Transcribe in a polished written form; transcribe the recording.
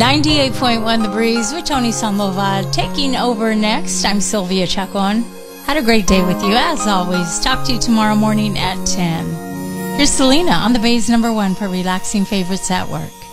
98.1 The Breeze with Tony Sandoval taking over next. I'm Sylvia Chacon. Had a great day with you as always. Talk to you tomorrow morning at 10. Here's Selena on the Bay's #1 for relaxing favorites at work.